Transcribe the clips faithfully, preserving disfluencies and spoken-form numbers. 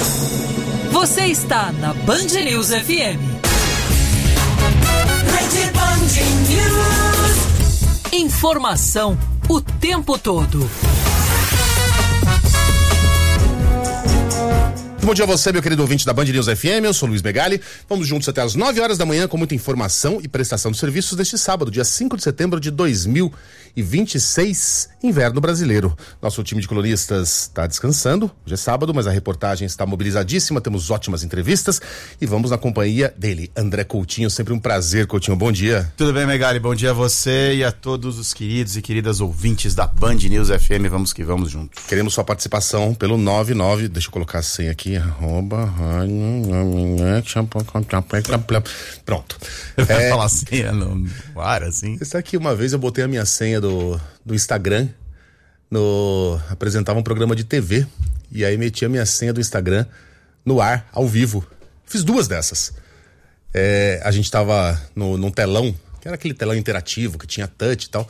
Você está na Band News F M. Rede Band News. Informação o tempo todo. Bom dia a você, meu querido ouvinte da Band News F M, eu sou Luiz Megali. Vamos juntos até as nove horas da manhã com muita informação e prestação de serviços deste sábado, dia cinco de setembro de dois mil e vinte e seis, inverno brasileiro. Nosso time de colunistas está descansando, hoje é sábado, mas a reportagem está mobilizadíssima, temos ótimas entrevistas e vamos na companhia dele, André Coutinho. Sempre um prazer, Coutinho, bom dia. Tudo bem, Megali, bom dia a você e a todos os queridos e queridas ouvintes da Band News F M, vamos que vamos juntos. Queremos sua participação pelo nove nove, deixa eu colocar a senha aqui, arroba, pronto. Vai é, falar senha no ar, assim? Isso aqui, uma vez eu botei a minha senha do, do Instagram, no, apresentava um programa de T V, e aí meti a minha senha do Instagram no ar, ao vivo. Fiz duas dessas. É, a gente tava no, num telão, que era aquele telão interativo, que tinha touch e tal,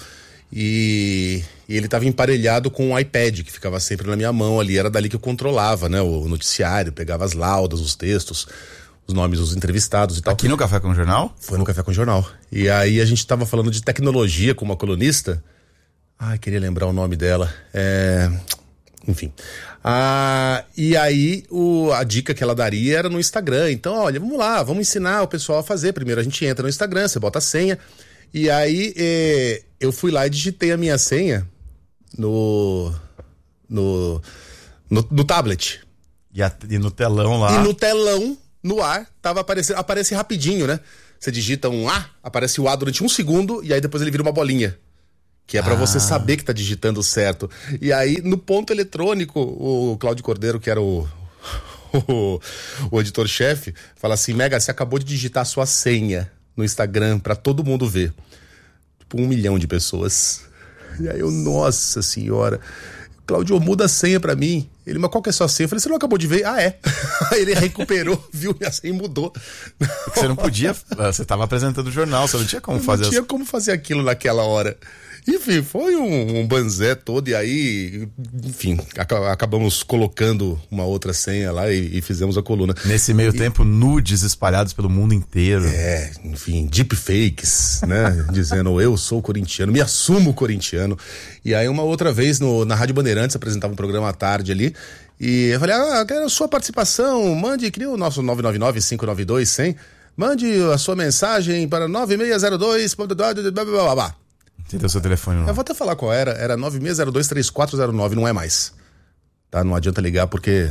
e, e ele tava emparelhado com um iPad, que ficava sempre na minha mão ali, era dali que eu controlava, né, o noticiário, pegava as laudas, os textos, os nomes dos entrevistados e tal. Aqui no Café com o Jornal? Foi no Café com o Jornal. E aí a gente tava falando de tecnologia com uma colunista. Ai, queria lembrar o nome dela. É... Enfim. Ah, e aí o, a dica que ela daria era no Instagram. Então, olha, vamos lá, vamos ensinar o pessoal a fazer. Primeiro a gente entra no Instagram, você bota a senha. E aí eh, eu fui lá e digitei a minha senha no, no, no, no tablet. E, a, e no telão lá. E no telão, no ar, tava aparecendo, aparece rapidinho, né? Você digita um A, aparece o A durante um segundo e aí depois ele vira uma bolinha. Que é pra ah. você saber que tá digitando certo. E aí, no ponto eletrônico, o Cláudio Cordeiro, que era o, o, o editor-chefe, fala assim: Mega, você acabou de digitar a sua senha no Instagram pra todo mundo ver. Tipo, um milhão de pessoas. E aí eu, nossa senhora, Cláudio, muda a senha pra mim. Ele, mas qual que é a sua senha? Eu falei, você não acabou de ver? Ah, é. Aí ele recuperou, viu, e a senha mudou. Você não podia, você tava apresentando o jornal, você não tinha como eu fazer. Não tinha as... como fazer aquilo naquela hora. Enfim, foi um, um banzé todo, e aí, enfim, ac- acabamos colocando uma outra senha lá e, e fizemos a coluna. Nesse meio e, tempo, nudes espalhados pelo mundo inteiro. É, enfim, deepfakes, né? Dizendo, eu sou corintiano, me assumo corintiano. E aí, uma outra vez, no, na Rádio Bandeirantes, apresentava um programa à tarde ali, e eu falei, ah, quero a sua participação, mande, cria o nosso nove nove nove, cinco nove dois, cem, mande a sua mensagem para nove seis zero dois, blá, blá, blá, blá. Você deu seu telefone não? Eu vou até falar qual era, era nove seis zero dois, três quatro zero nove, não é mais. Tá, não adianta ligar porque...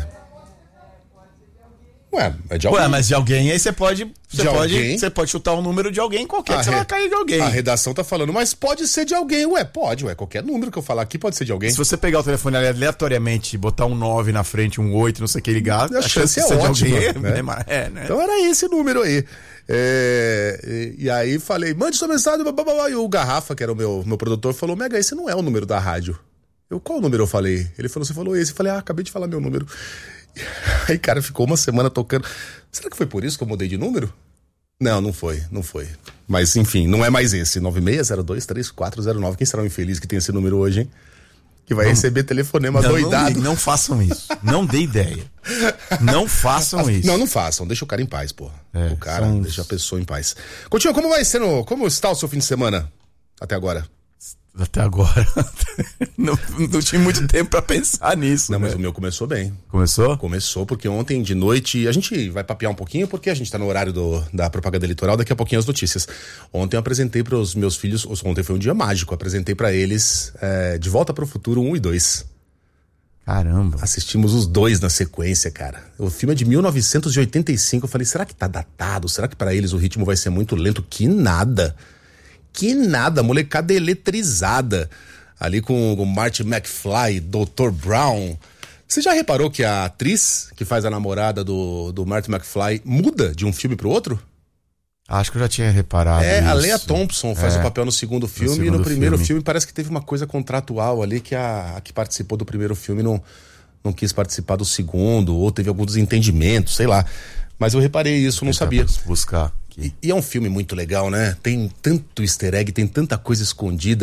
Ué, é de alguém. Ué, mas de alguém aí você pode, você de pode, alguém? você pode chutar um número de alguém qualquer, A que você re... vai cair de alguém. A redação tá falando, mas pode ser de alguém. Ué, pode, ué, qualquer número que eu falar aqui pode ser de alguém. Se você pegar o telefone aleatoriamente, botar um nove na frente, um oito, não sei o que, ligar, a, a chance, chance é ótima, de alguém, né? né? É, né? Então era esse número aí. É, e, e aí falei, mande sua mensagem, blá, blá, blá, e o Garrafa, que era o meu, meu produtor, falou, Mega, esse não é o número da rádio. Eu, qual número eu falei? Ele falou, você falou esse. Eu falei, ah, acabei de falar meu número. Aí, cara, ficou uma semana tocando. Será que foi por isso que eu mudei de número? Não, não foi, não foi. Mas, enfim, não é mais esse. nove seis zero dois, três quatro zero nove. Quem será o infeliz que tem esse número hoje, hein? Que vai não, receber telefonema não, doidado. Não, não façam isso. Não dê ideia. Não façam isso. Não, não façam. Deixa o cara em paz, pô. É, o cara, são... deixa a pessoa em paz. Continua, como vai sendo, como está o seu fim de semana até agora? Até agora. não, não tinha muito tempo pra pensar nisso. Não, né? mas o meu começou bem. Começou? Começou, porque ontem de noite, a gente vai papear um pouquinho, porque a gente tá no horário do, da propaganda eleitoral, daqui a pouquinho as notícias. Ontem eu apresentei pros meus filhos, ontem foi um dia mágico, apresentei pra eles é, De Volta pro Futuro um e dois. Caramba. Assistimos os dois na sequência, cara. O filme é de mil novecentos e oitenta e cinco, eu falei, será que tá datado? Será que pra eles o ritmo vai ser muito lento? Que nada. Que nada, molecada eletrizada. Ali com o Marty McFly, doutor Brown. Você já reparou que a atriz que faz a namorada do, do Marty McFly muda de um filme pro outro? Acho que eu já tinha reparado É, isso. a Lea Thompson faz é. o papel no segundo filme no segundo e no primeiro filme. filme parece que teve uma coisa contratual ali que a, a que participou do primeiro filme não, não quis participar do segundo, ou teve algum desentendimento, sei lá. Mas eu reparei isso, não sabia. Buscar. E, e é um filme muito legal, né? Tem tanto easter egg, tem tanta coisa escondida.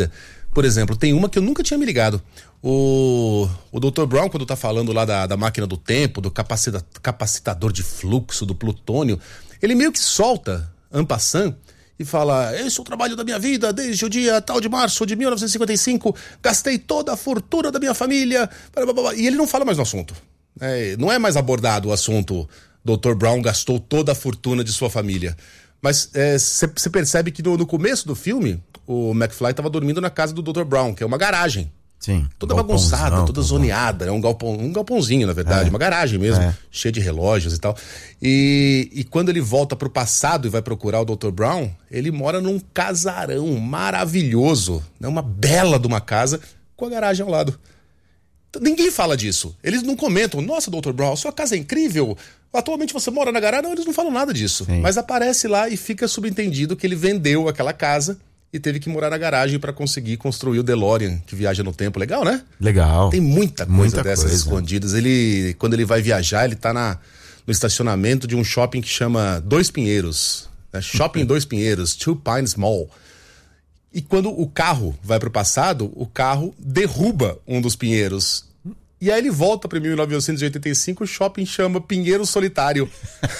Por exemplo, tem uma que eu nunca tinha me ligado. O, o doutor Brown, quando tá falando lá da, da máquina do tempo, do capacita, capacitador de fluxo, do plutônio, ele meio que solta en passant e fala: esse é o trabalho da minha vida, desde o dia tal de março de mil novecentos e cinquenta e cinco, gastei toda a fortuna da minha família, e ele não fala mais no assunto. É, não é mais abordado o assunto, doutor Brown gastou toda a fortuna de sua família. Mas você é, percebe que no, no começo do filme, o McFly estava dormindo na casa do doutor Brown, que é uma garagem. Sim. Toda bagunçada, toda zoneada, é um galpão, um galpãozinho, na verdade, é. uma garagem mesmo, é. cheia de relógios e tal. E, e quando ele volta pro passado e vai procurar o doutor Brown, ele mora num casarão maravilhoso, né? Uma bela de uma casa com a garagem ao lado. Ninguém fala disso. Eles não comentam: nossa, doutor Brown, sua casa é incrível, atualmente você mora na garagem. Não, eles não falam nada disso. Sim. Mas aparece lá e fica subentendido que ele vendeu aquela casa e teve que morar na garagem para conseguir construir o DeLorean, que viaja no tempo. Legal, né? Legal. Tem muita coisa muita dessas coisa. escondidas. Ele, quando ele vai viajar, ele tá na, no estacionamento de um shopping que chama Dois Pinheiros. Né? Shopping Dois Pinheiros, Two Pines Mall. E quando o carro vai pro passado, o carro derruba um dos pinheiros. E aí ele volta para mil novecentos e oitenta e cinco, o shopping chama Pinheiro Solitário.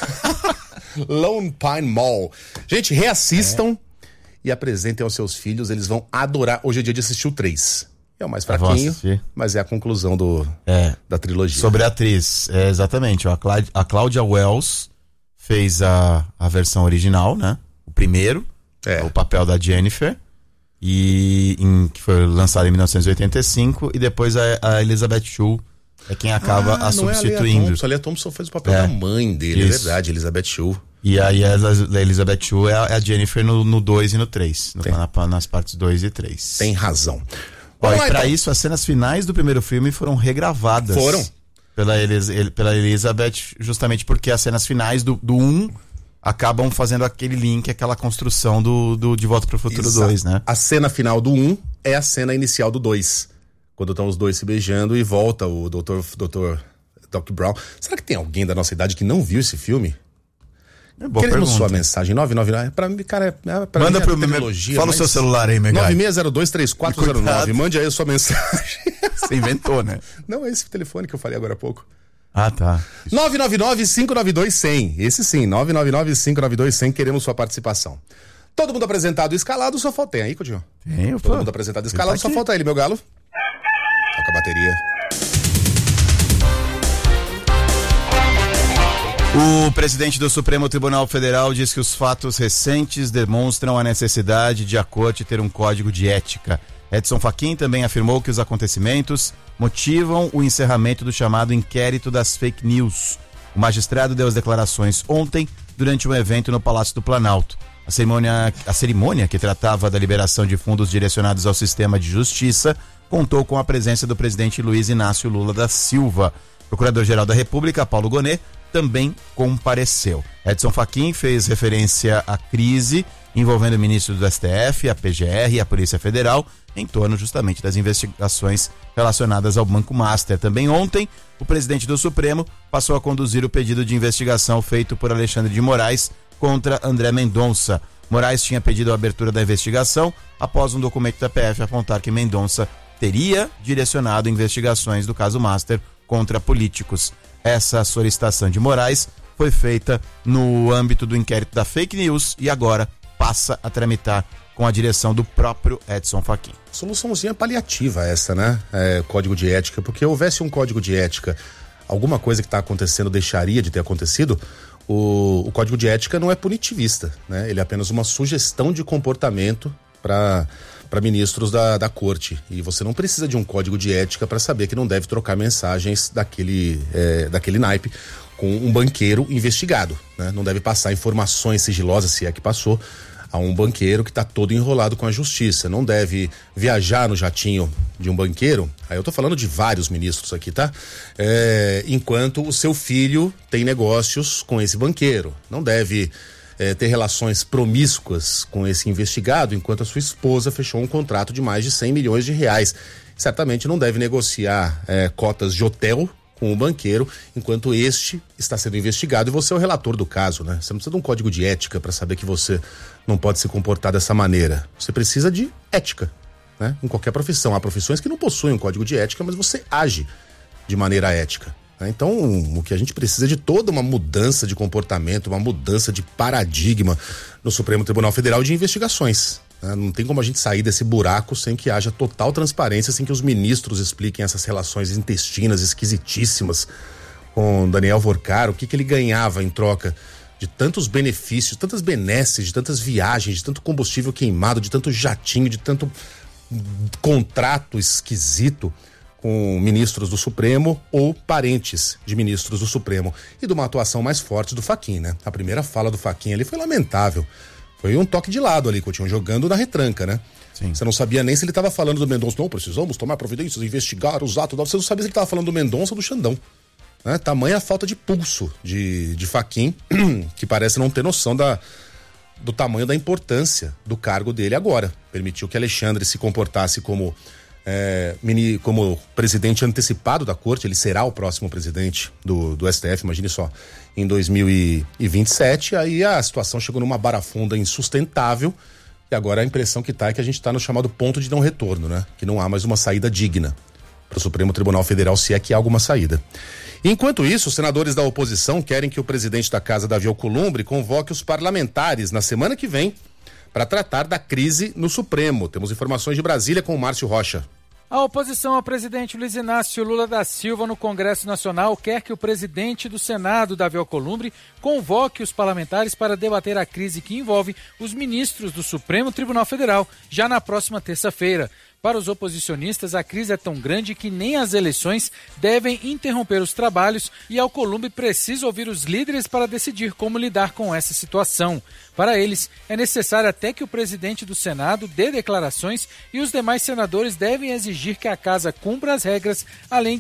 Lone Pine Mall. Gente, reassistam. É. E apresentem aos seus filhos, eles vão adorar. Hoje é dia de assistir o três. É o mais fraquinho, mas é a conclusão do, é. da trilogia. Sobre a atriz, é, exatamente. A, Clá- a Cláudia Wells fez a, a versão original, né? O primeiro, é. o papel da Jennifer, e em, que foi lançado em mil novecentos e oitenta e cinco, e depois a, a Elizabeth Shue é quem acaba ah, a não substituindo. É a Lea Thompson. A Lea Thompson fez o papel é. da mãe dele, Isso. é verdade, Elizabeth Shue. E aí a Elizabeth Shue é a Jennifer no dois e no três, no, na, nas partes dois e três. Tem razão. Ó, e pra então. isso, as cenas finais do primeiro filme foram regravadas. Foram. Pela, Elis, pela Elizabeth, justamente porque as cenas finais do, do um acabam fazendo aquele link, aquela construção do, do De Volta pro Futuro Exato. dois, né? A cena final do um é a cena inicial do dois. Quando estão os dois se beijando e volta o doutor, doutor Doc Brown. Será que tem alguém da nossa idade que não viu esse filme? É boa Queremos pergunta. sua mensagem, nove nove nove. Pra mim, cara, é, pra Manda mim pro é meu. Fala mas... o seu celular aí, Megai. nove seis zero dois três quatro zero nove. Mande aí a sua mensagem. Você inventou, né? Não, é esse telefone que eu falei agora há pouco. Ah, tá. nove nove nove, cinco nove dois, zero zero. Esse sim, nove nove nove, cinco nove dois, zero zero. Queremos sua participação. Todo mundo apresentado e escalado, só falta. Tem aí, Coutinho? Tem, Todo mundo apresentado e escalado, tá só falta ele, meu galo. Toca a bateria. O presidente do Supremo Tribunal Federal diz que os fatos recentes demonstram a necessidade de a corte ter um código de ética. Edson Fachin também afirmou que os acontecimentos motivam o encerramento do chamado inquérito das fake news. O magistrado deu as declarações ontem durante um evento no Palácio do Planalto. A cerimônia, a cerimônia, que tratava da liberação de fundos direcionados ao sistema de justiça, contou com a presença do presidente Luiz Inácio Lula da Silva. O Procurador-Geral da República, Paulo Gonet, também compareceu. Edson Fachin fez referência à crise envolvendo o ministro do S T F, a P G R e a Polícia Federal em torno justamente das investigações relacionadas ao Banco Master. Também ontem, o presidente do Supremo passou a conduzir o pedido de investigação feito por Alexandre de Moraes contra André Mendonça. Moraes tinha pedido a abertura da investigação após um documento da P F apontar que Mendonça teria direcionado investigações do caso Master contra políticos. Essa solicitação de Moraes foi feita no âmbito do inquérito da fake news e agora passa a tramitar com a direção do próprio Edson Fachin. Soluçãozinha paliativa essa, né? É, código de ética, porque houvesse um código de ética, alguma coisa que está acontecendo deixaria de ter acontecido. O, o código de ética não é punitivista, né? Ele é apenas uma sugestão de comportamento para para ministros da, da corte, e você não precisa de um código de ética para saber que não deve trocar mensagens daquele, é, daquele naipe com um banqueiro investigado, né? Não deve passar informações sigilosas, se é que passou, a um banqueiro que está todo enrolado com a justiça. Não deve viajar no jatinho de um banqueiro, aí eu tô falando de vários ministros aqui, tá? É, enquanto o seu filho tem negócios com esse banqueiro. Não deve É, ter relações promíscuas com esse investigado, enquanto a sua esposa fechou um contrato de mais de cem milhões de reais. Certamente não deve negociar é, cotas de hotel com o banqueiro, enquanto este está sendo investigado e você é o relator do caso, né? Você não precisa de um código de ética para saber que você não pode se comportar dessa maneira. Você precisa de ética. né? Em qualquer profissão. Há profissões que não possuem um código de ética, mas você age de maneira ética. Então, o que a gente precisa é de toda uma mudança de comportamento, uma mudança de paradigma no Supremo Tribunal Federal de investigações. Não tem como a gente sair desse buraco sem que haja total transparência, sem que os ministros expliquem essas relações intestinas esquisitíssimas com Daniel Vorcar, o que, que ele ganhava em troca de tantos benefícios, tantas benesses, de tantas viagens, de tanto combustível queimado, de tanto jatinho, de tanto contrato esquisito com ministros do Supremo ou parentes de ministros do Supremo, e de uma atuação mais forte do Fachin, né? A primeira fala do Fachin ali foi lamentável. Foi um toque de lado ali, Coutinho, jogando na retranca, né? Sim. Você não sabia nem se ele estava falando do Mendonça. Não, precisamos tomar providências, investigar os atos. Você não sabia se ele estava falando do Mendonça ou do Xandão. Né? Tamanha falta de pulso de, de Fachin, que parece não ter noção da, do tamanho da importância do cargo dele agora. Permitiu que Alexandre se comportasse como... É, mini, como presidente antecipado da corte. Ele será o próximo presidente do, do S T F, imagine só, em dois mil e vinte e sete. Aí a situação chegou numa barafunda insustentável, e agora a impressão que tá é que a gente tá no chamado ponto de não retorno, né? Que não há mais uma saída digna para o Supremo Tribunal Federal, se é que há alguma saída. Enquanto isso, os senadores da oposição querem que o presidente da casa, Davi Alcolumbre, convoque os parlamentares na semana que vem para tratar da crise no Supremo. Temos informações de Brasília com o Márcio Rocha. A oposição ao presidente Luiz Inácio Lula da Silva no Congresso Nacional quer que o presidente do Senado, Davi Alcolumbre, convoque os parlamentares para debater a crise que envolve os ministros do Supremo Tribunal Federal já na próxima terça-feira. Para os oposicionistas, a crise é tão grande que nem as eleições devem interromper os trabalhos, e Alcolumbre precisa ouvir os líderes para decidir como lidar com essa situação. Para eles, é necessário até que o presidente do Senado dê declarações, e os demais senadores devem exigir que a casa cumpra as regras, além de